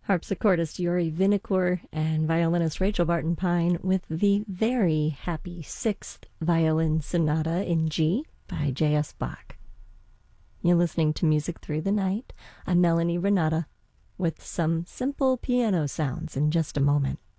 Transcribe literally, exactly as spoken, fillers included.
Harpsichordist Yuri Vinokur and violinist Rachel Barton Pine with the very happy Sixth Violin Sonata in G by J S Bach. You're listening to Music Through the Night. I'm Melanie Renata with some simple piano sounds in just a moment.